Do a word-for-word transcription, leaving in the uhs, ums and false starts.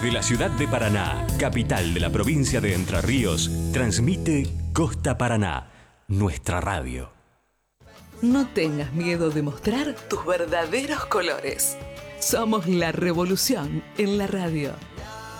Desde la ciudad de Paraná, capital de la provincia de Entre Ríos, transmite Costa Paraná, nuestra radio. No tengas miedo de mostrar tus verdaderos colores. Somos la revolución en la radio.